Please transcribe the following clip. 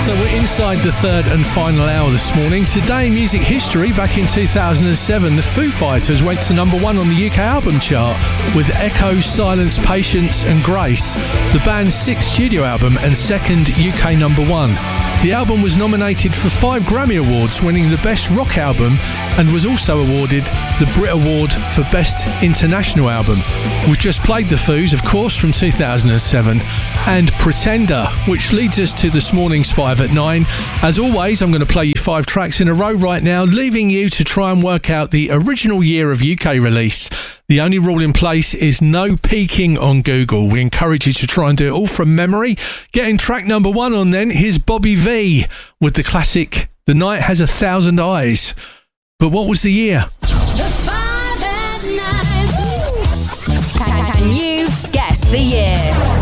So we're inside the third and final hour this morning. Today in music history, back in 2007, the Foo Fighters went to number 1 on the UK album chart with Echo, Silence, Patience and Grace, the band's 6th studio album and 2nd UK number 1. The album was nominated for 5 Grammy Awards, winning the Best Rock Album, and was also awarded the Brit Award for Best International Album. We've just played the Foos, of course, from 2007, and Pretender, which leads us to this morning's 5 at 9. As always, I'm going to play you 5 tracks in a row right now, leaving you to try and work out the original year of UK release. The only rule in place is no peeking on Google. We encourage you to try and do it all from memory. Getting track number 1 on then, here's Bobby V with the classic The Night Has 1,000 Eyes. But what was the year? The 5 at 9. Can you guess the year?